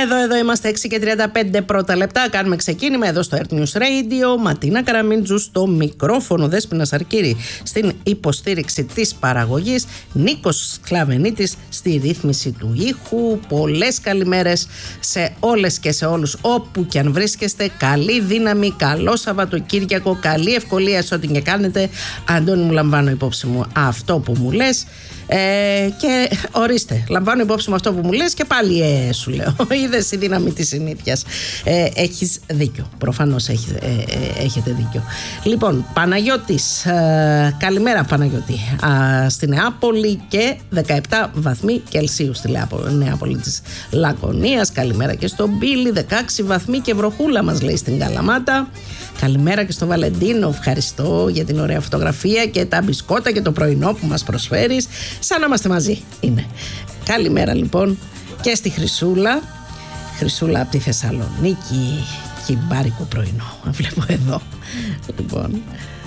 Εδώ είμαστε 6:35 πρώτα λεπτά. Κάνουμε ξεκίνημα εδώ στο Earth News Radio. Ματίνα Καραμίντζου στο μικρόφωνο, Δέσποινα Σαρκύρη στην υποστήριξη της παραγωγής, Νίκος Σκλαβενίτης στη ρύθμιση του ήχου. Πολλές καλημέρες σε όλες και σε όλους όπου και αν βρίσκεστε. Καλή δύναμη, καλό Σαββατοκύριακο, καλή ευκολία σε ό,τι και κάνετε. Αντώνη, μου λαμβάνω υπόψη μου αυτό που μου λες. Και ορίστε, λαμβάνω υπόψη μου αυτό που μου λες και πάλι σου λέω. Είδες η δύναμη της συνήθειας. Έχεις δίκιο, προφανώς έχετε δίκιο. Λοιπόν, Παναγιώτης, καλημέρα Παναγιώτη, στη Νεάπολη και 17 βαθμοί Κελσίου στη Νεάπολη της Λακωνίας. Καλημέρα και στον Μπίλη, 16 βαθμοί και βροχούλα μας λέει στην Καλαμάτα. Καλημέρα και στον Βαλεντίνο, ευχαριστώ για την ωραία φωτογραφία και τα μπισκότα και το πρωινό που μας προσφέρεις. Σαν να είμαστε μαζί είναι. Καλημέρα λοιπόν και στη Χρυσούλα. Χρυσούλα από τη Θεσσαλονίκη, χιμπάρικο πρωινό, βλέπω εδώ. Λοιπόν,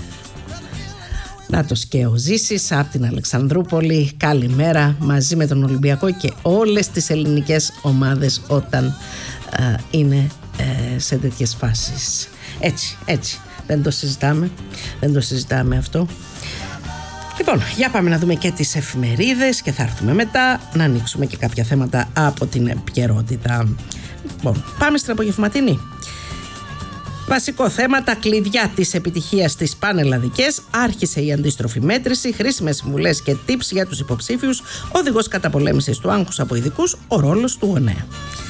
Νάτος και ο Ζήσης από την Αλεξανδρούπολη. Καλημέρα μαζί με τον Ολυμπιακό και όλες τις ελληνικές ομάδες όταν είναι σε τέτοιες φάσεις. Έτσι, δεν το συζητάμε αυτό. Λοιπόν, για πάμε να δούμε και τις εφημερίδες και θα έρθουμε μετά να ανοίξουμε και κάποια θέματα από την επικαιρότητα. Λοιπόν, πάμε στην απογευματινή. Βασικό θέμα, τα κλειδιά της επιτυχίας στις πανελλαδικές. Άρχισε η αντίστροφη μέτρηση, χρήσιμες συμβουλές και tips για τους υποψήφιους, οδηγός καταπολέμησης του άγχους από ειδικούς, ο ρόλος του γονέα.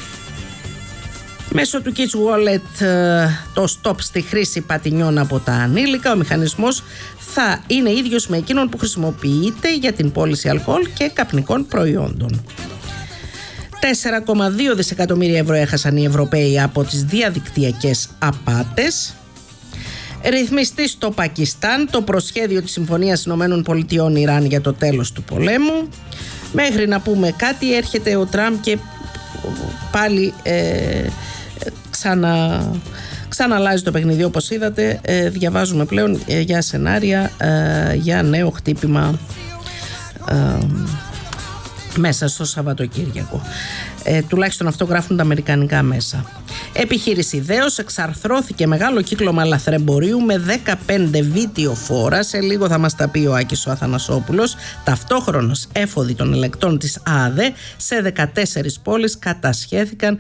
Μέσω του Kids Wallet το stop στη χρήση πατινιών από τα ανήλικα, ο μηχανισμός θα είναι ίδιος με εκείνον που χρησιμοποιείται για την πώληση αλκοόλ και καπνικών προϊόντων. 4,2 δισεκατομμύρια ευρώ έχασαν οι Ευρωπαίοι από τις διαδικτυακές απάτες. Ρυθμιστή στο Πακιστάν το προσχέδιο της Συμφωνίας ΗΠΑ-Ιράν για το τέλος του πολέμου. Μέχρι να πούμε κάτι, έρχεται ο Τραμπ και πάλι ξαναλάζει το παιχνίδι. Όπως είδατε, διαβάζουμε πλέον για σενάρια για νέο χτύπημα μέσα στο Σαββατοκύριακο. Τουλάχιστον αυτό γράφουν τα αμερικανικά μέσα. Επιχείρηση Δέος, εξαρθρώθηκε μεγάλο κύκλωμα λαθρεμπορίου με 15 βιτιοφόρα. Σε λίγο θα μας τα πει ο Άκης ο Αθανασόπουλος. Ταυτόχρονος έφοδοι των ελεκτών της ΑΔΕ σε 14 πόλεις κατασχέθηκαν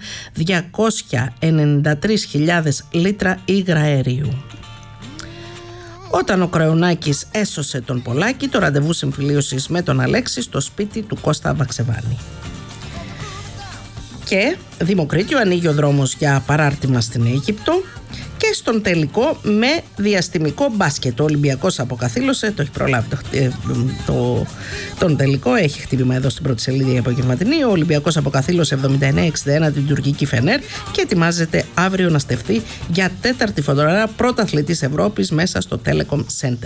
293.000 λίτρα υγραερίου. Όταν ο Κραουνάκης έσωσε τον Πολάκη, το ραντεβού συμφιλίωσης με τον Αλέξη στο σπίτι του Κώστα Βαξεβάνη. Και Δημοκρίτιο, ανοίγει ο δρόμος για παράρτημα στην Αίγυπτο. Και στον τελικό με διαστημικό μπάσκετ. Ο Ολυμπιακός αποκαθήλωσε, το έχει προλάβει τον τελικό, έχει χτύπημα εδώ στην πρώτη σελίδα η απογευματινή. Ο Ολυμπιακός αποκαθήλωσε 79-61 την τουρκική Φενέρ και ετοιμάζεται αύριο να στεφθεί για τέταρτη φορά πρωταθλητής Ευρώπης μέσα στο Telecom Center.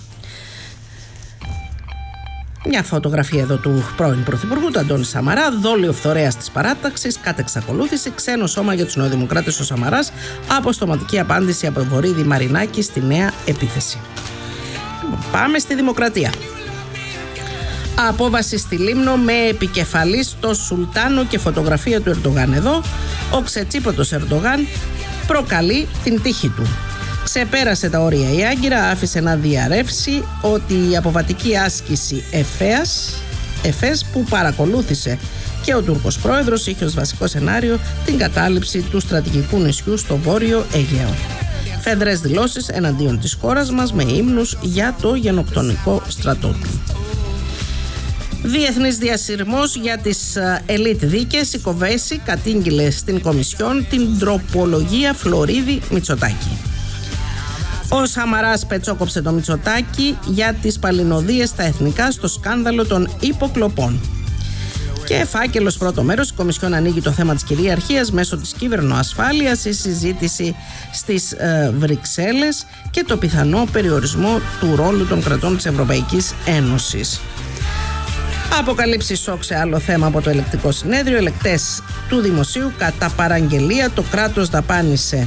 Μια φωτογραφία εδώ του πρώην Πρωθυπουργού, του Αντώνη Σαμαρά, δόλιο φθορέας της παράταξης, κατ' εξακολούθηση, ξένο σώμα για τους νεοδημοκράτες ο Σαμαράς, αποστοματική απάντηση από Βορύδη Μαρινάκη στη νέα επίθεση. Πάμε στη Δημοκρατία. Απόβαση στη Λίμνο με επικεφαλή στο Σουλτάνο και φωτογραφία του Ερντογάν εδώ. Ο ξετσίποτος Ερντογάν προκαλεί την τύχη του. Ξεπέρασε τα όρια η Άγκυρα, άφησε να διαρρεύσει ότι η αποβατική άσκηση Εφές που παρακολούθησε και ο Τούρκος πρόεδρος είχε ως βασικό σενάριο την κατάληψη του στρατηγικού νησιού στο Βόρειο Αιγαίο. Φεδρές δηλώσεις εναντίον της χώρας μας με ύμνους για το γενοκτονικό στρατό του. Διεθνής διασυρμός για τις ελίτ δίκες. Η Κοβέση κατήγγειλε στην Κομισιόν την τροπολογία Φλωρίδη-Μητσοτάκη. Ο Σαμαράς πετσόκοψε το Μητσοτάκη για τις παλινοδίες στα εθνικά στο σκάνδαλο των υποκλοπών. Και φάκελος πρώτο μέρος, η Κομισιόν ανοίγει το θέμα της κυριαρχίας μέσω της κυβερνοασφάλειας, η συζήτηση στις Βρυξέλλες και το πιθανό περιορισμό του ρόλου των κρατών της Ευρωπαϊκής Ένωσης. Αποκαλύψει σοκ σε άλλο θέμα από το ελεκτικό συνέδριο. Ελεκτές του Δημοσίου κατά παραγγελία το κράτος δαπάνησε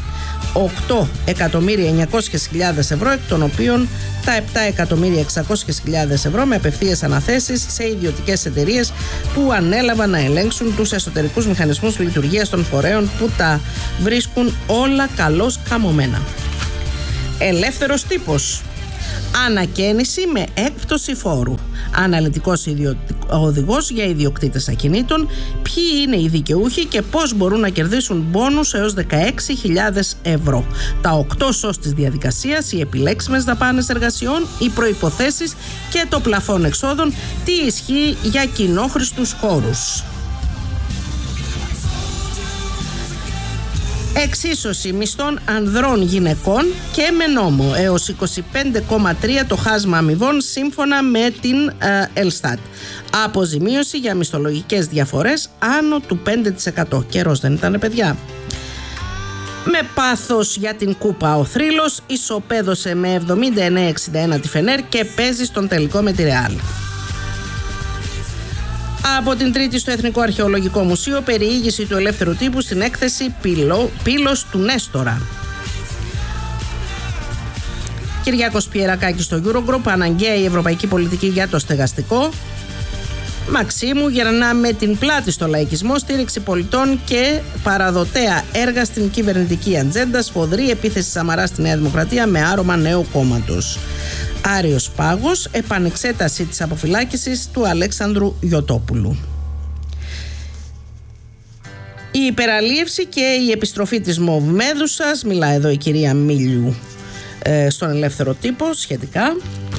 8.900.000 ευρώ, εκ των οποίων τα 7.600.000 ευρώ με απευθείας αναθέσεις σε ιδιωτικές εταιρείες που ανέλαβαν να ελέγξουν τους εσωτερικούς μηχανισμούς λειτουργίας των φορέων που τα βρίσκουν όλα καλώς καμωμένα. Ελεύθερος τύπος. Ανακαίνιση με έκπτωση φόρου. Αναλυτικός οδηγός για ιδιοκτήτες ακινήτων. Ποιοι είναι οι δικαιούχοι και πώς μπορούν να κερδίσουν μπόνους έως 16.000 ευρώ. Τα 8 σως της διαδικασίας, οι επιλέξιμες δαπάνες εργασιών, οι προϋποθέσεις και το πλαφόν εξόδων. Τι ισχύει για κοινόχρηστους χώρους. Εξίσωση μισθών ανδρών γυναικών και με νόμο έως 25,3 το χάσμα αμοιβών σύμφωνα με την Ελστάτ. Αποζημίωση για μισθολογικές διαφορές άνω του 5%. Καιρός δεν ήτανε, παιδιά. Με πάθος για την κούπα ο Θρύλος ισοπαίδωσε με 79-61 τη Φενέρ και παίζει στον τελικό με τη Ρεάλ. Από την Τρίτη στο Εθνικό Αρχαιολογικό Μουσείο, περιήγηση του ελεύθερου τύπου στην έκθεση Πύλος του Νέστορα. Κυριάκος Πιερακάκης στο Eurogroup, αναγκαία η ευρωπαϊκή πολιτική για το στεγαστικό. Μαξίμου γερνά με την πλάτη στο λαϊκισμό, στήριξη πολιτών και παραδοτέα έργα στην κυβερνητική ατζέντα, σφοδρή επίθεση Σαμαρά στη Νέα Δημοκρατία με άρωμα νέου κόμματος. Άριος Πάγος, επανεξέταση της αποφυλάκησης του Αλέξανδρου Γιωτόπουλου. Η υπεραλίευση και η επιστροφή της Μοβ Μέδουσας, μιλά εδώ η κυρία Μίλιου στον ελεύθερο τύπο σχετικά.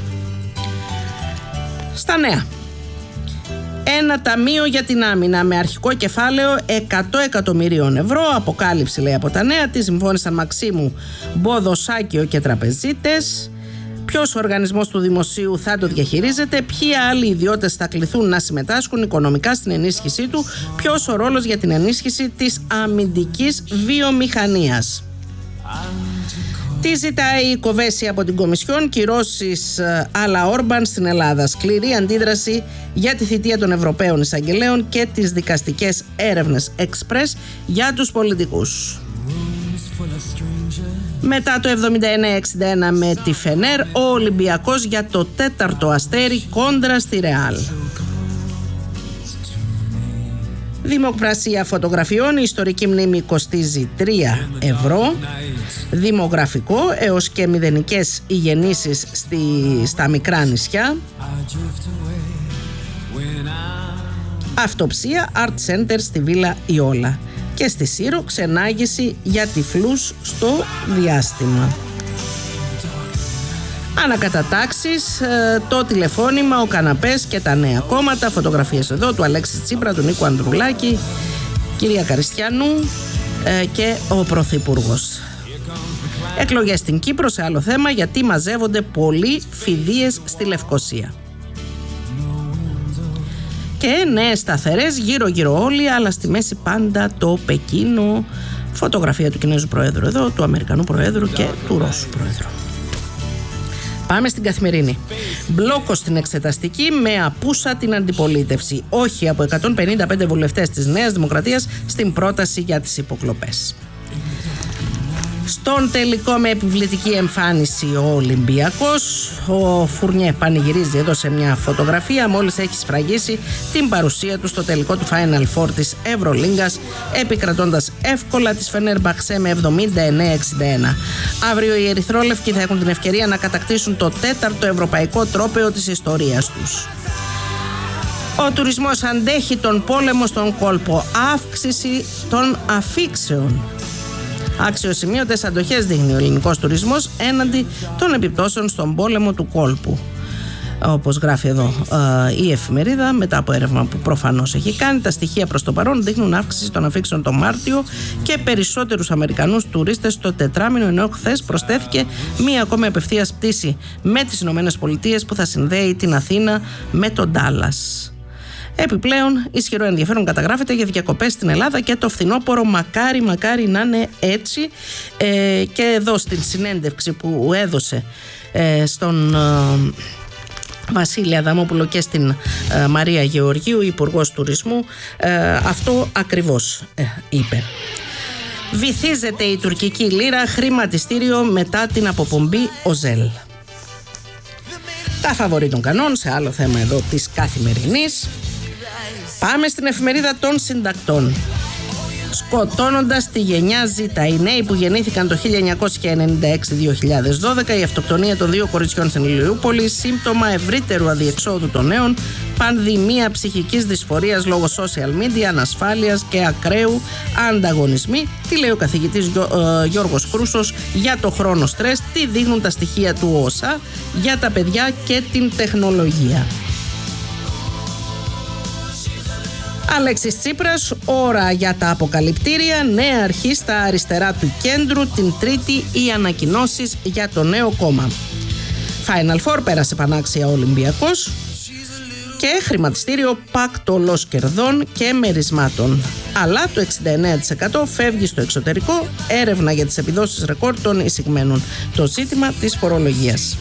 Στα νέα. Ένα ταμείο για την άμυνα με αρχικό κεφάλαιο 100 εκατομμυρίων ευρώ. Αποκάλυψη, λέει, από τα νέα. Τη συμφώνησαν Μαξίμου, Μποδοσάκιο και τραπεζίτες. Ποιος οργανισμός του Δημοσίου θα το διαχειρίζεται, ποιοι άλλοι ιδιώτες θα κληθούν να συμμετάσχουν οικονομικά στην ενίσχυσή του, ποιος ο ρόλος για την ενίσχυση της αμυντικής βιομηχανίας. Τι ζητάει η Κοβέση από την Κομισιόν, κυρώσεις αλλά Όρμπαν στην Ελλάδα. Σκληρή αντίδραση για τη θητεία των Ευρωπαίων Εισαγγελέων και τις δικαστικές έρευνες εξπρές για τους πολιτικούς. Μετά το 79-61 με τη Φενέρ, ο Ολυμπιακός για το 4ο αστέρι κόντρα στη Ρεάλ. Δημοπρασία φωτογραφιών, η ιστορική μνήμη κοστίζει 3 ευρώ. Δημογραφικό, έως και μηδενικές οι γεννήσεις στα μικρά νησιά. Αυτοψία, Art Center στη Βίλα Ιόλα. Και στη Σύρο, ξενάγηση για τυφλούς στο διάστημα. Ανακατατάξεις, το τηλεφώνημα, ο καναπές και τα νέα κόμματα. Φωτογραφίες εδώ του Αλέξη Τσίπρα, του Νίκου Ανδρουλάκη, κυρία Καριστιανού και ο Πρωθυπουργός. Εκλογές στην Κύπρο, σε άλλο θέμα, γιατί μαζεύονται πολλοί φιδίες στη Λευκοσία. Και νέες σταθερές γύρω-γύρω όλοι, αλλά στη μέση πάντα το Πεκίνο. Φωτογραφία του Κινέζου Προέδρου εδώ, του Αμερικανού Προέδρου και του Ρώσου Προέδρου. Πάμε στην Καθημερινή. Μπλόκο στην εξεταστική με απούσα την αντιπολίτευση. Όχι από 155 βουλευτές της Νέας Δημοκρατίας στην πρόταση για τις υποκλοπές. Στον τελικό με επιβλητική εμφάνιση ο Ολυμπιακός. Ο Φουρνιέ πανηγυρίζει εδώ σε μια φωτογραφία μόλις έχει σφραγίσει την παρουσία του στο τελικό του Final Four της Ευρωλίγκας, επικρατώντας εύκολα της Φενέρμπαξε με 79-61. Αύριο οι ερυθρόλευκοι θα έχουν την ευκαιρία να κατακτήσουν το 4ο ευρωπαϊκό τρόπαιο της ιστορίας τους. Ο τουρισμός αντέχει τον πόλεμο στον κόλπο. Αύξηση των αφήξεων. Αξιοσημείωτες αντοχές δείχνει ο ελληνικός τουρισμός έναντι των επιπτώσεων στον πόλεμο του κόλπου. Όπως γράφει εδώ η εφημερίδα, μετά από έρευνα που προφανώς έχει κάνει, τα στοιχεία προς το παρόν δείχνουν αύξηση των αφήξεων το Μάρτιο και περισσότερους Αμερικανούς τουρίστες το τετράμινο, ενώ χθες προσθέθηκε μία ακόμα απευθείας πτήση με τις Ηνωμένες Πολιτείες που θα συνδέει την Αθήνα με τον Ντάλλας. Επιπλέον, ισχυρό ενδιαφέρον καταγράφεται για διακοπές στην Ελλάδα και το φθινόπωρο μακάρι να είναι έτσι. Και εδώ στην συνέντευξη που έδωσε στον Βασίλη Αδαμόπουλο και στην Μαρία Γεωργίου, Υπουργός Τουρισμού, αυτό ακριβώς είπε. Βυθίζεται η τουρκική λίρα, χρηματιστήριο μετά την αποπομπή ΟΖΕΛ. Τα φαβορί των κανόν, σε άλλο θέμα εδώ της Καθημερινής. Πάμε στην εφημερίδα των συντακτών. Σκοτώνοντας τη γενιά Z, οι νέοι που γεννήθηκαν το 1996-2012, η αυτοκτονία των 2 κοριτσιών στην Ηλιούπολη, σύμπτωμα ευρύτερου αδιεξόδου των νέων, πανδημία ψυχικής δυσφορίας λόγω social media, ανασφάλειας και ακραίου ανταγωνισμοί. Τι λέει ο καθηγητής Γιώργος Κρούσος για το χρόνο στρες, τι δείχνουν τα στοιχεία του ΩΣΑ για τα παιδιά και την τεχνολογία. Αλέξης Τσίπρας, ώρα για τα αποκαλυπτήρια, νέα αρχή στα αριστερά του κέντρου, την Τρίτη οι ανακοινώσεις για το νέο κόμμα. Final Four, πέρασε πανάξια ο Ολυμπιακός και χρηματιστήριο πάκτολος κερδών και μερισμάτων. Αλλά το 69% φεύγει στο εξωτερικό, έρευνα για τις επιδόσεις ρεκόρ των εισηγμένων. Το ζήτημα της φορολογίας.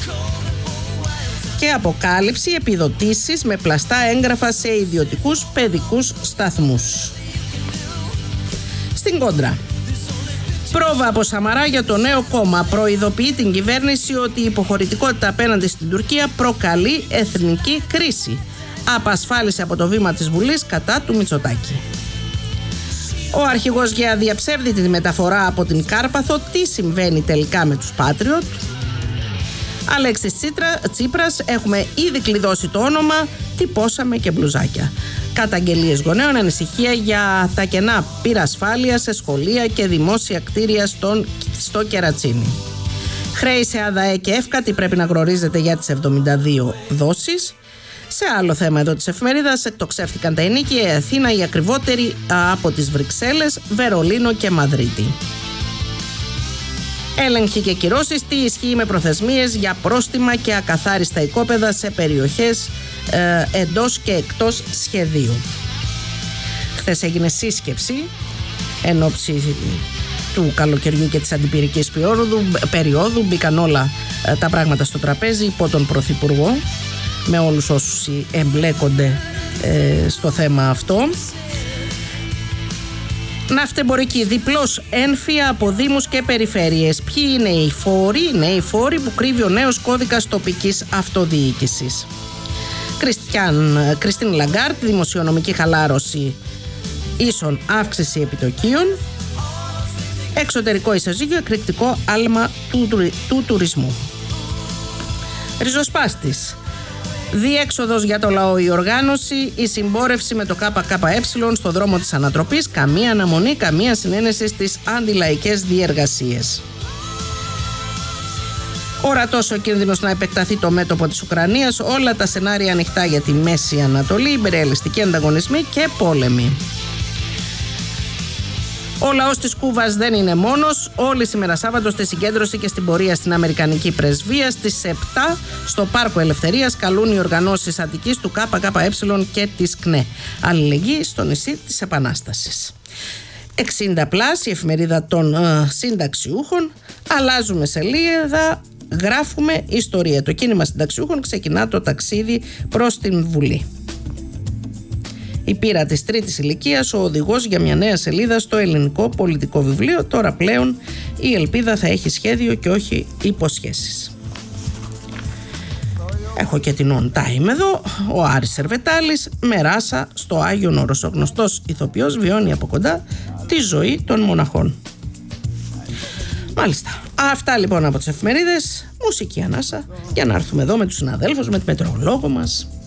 Και αποκάλυψη επιδοτήσεις με πλαστά έγγραφα σε ιδιωτικούς παιδικούς σταθμούς. Στην κόντρα. Πρόβα από Σαμαρά για το νέο κόμμα. Προειδοποιεί την κυβέρνηση ότι η υποχωρητικότητα απέναντι στην Τουρκία προκαλεί εθνική κρίση. Απασφάλισε από το βήμα της Βουλής κατά του Μητσοτάκη. Ο αρχηγός Γεα διαψεύδει τη μεταφορά από την Κάρπαθο. Τι συμβαίνει τελικά με τους Patriot? Αλέξης Τσίπρας, έχουμε ήδη κλειδώσει το όνομα, τυπώσαμε και μπλουζάκια. Καταγγελίες γονέων, ανησυχία για τα κενά πυρασφάλεια σε σχολεία και δημόσια κτίρια στο Κερατσίνι. Χρέη σε ΑΔΑΕ και ΕΦΚΑ, τι πρέπει να γνωρίζετε για τις 72 δόσεις. Σε άλλο θέμα εδώ της εφημερίδας, εκτοξεύτηκαν τα ενοίκια, η Αθήνα η ακριβότερη από τις Βρυξέλλες, Βερολίνο και Μαδρίτη. Έλεγχοι και κυρώσεις, τι ισχύει με προθεσμίες για πρόστιμα και ακαθάριστα οικόπεδα σε περιοχές εντός και εκτός σχεδίου. Χθες έγινε σύσκεψη εν ώψη του καλοκαιριού και της αντιπυρικής περίοδου. Μπήκαν όλα τα πράγματα στο τραπέζι υπό τον Πρωθυπουργό, με όλους όσους εμπλέκονται στο θέμα αυτό. Ναυτεμπορική, διπλός έμφυα από δήμους και περιφέρειες. Ποιοι είναι οι φόροι? Είναι οι φόροι που κρύβει ο νέος κώδικας τοπικής αυτοδιοίκησης. Κριστίν Λαγκάρτ, δημοσιονομική χαλάρωση ίσον αύξηση επιτοκίων. Εξωτερικό ισοζύγιο, εκρηκτικό άλμα του τουρισμού. Ριζοσπάστης. Διέξοδος για το λαό η οργάνωση, η συμπόρευση με το ΚΚΕ στο δρόμο της ανατροπής, καμία αναμονή, καμία συνένεση στις αντιλαϊκές διεργασίες. Ορατός ο κίνδυνος να επεκταθεί το μέτωπο της Ουκρανίας, όλα τα σενάρια ανοιχτά για τη Μέση Ανατολή, υπερρεαλιστικοί ανταγωνισμοί και πόλεμοι. Ο λαός της Κούβας δεν είναι μόνος. Όλη σήμερα Σάββατο στη συγκέντρωση και στην πορεία στην Αμερικανική Πρεσβεία στις 7 στο Πάρκο Ελευθερίας καλούν οι οργανώσεις Αττικής του ΚΚΕ και της ΚΝΕ. Αλληλεγγύη στο νησί της Επανάστασης. 60+, η εφημερίδα των συνταξιούχων. Αλλάζουμε σελίδα, γράφουμε ιστορία. Το κίνημα συνταξιούχων ξεκινά το ταξίδι προς την Βουλή. Η πείρα της τρίτης ηλικίας, ο οδηγός για μια νέα σελίδα στο ελληνικό πολιτικό βιβλίο. Τώρα πλέον η ελπίδα θα έχει σχέδιο και όχι υποσχέσεις. Έχω και την on time εδώ. Ο Άρης Σερβετάλης με ράσα στο Άγιον Όρος. Ο γνωστός ηθοποιός βιώνει από κοντά τη ζωή των μοναχών. Μάλιστα. Αυτά λοιπόν από τις εφημερίδες. Μουσική ανάσα για να έρθουμε εδώ με τους συναδέλφους, με τη μετεωρολόγο μας.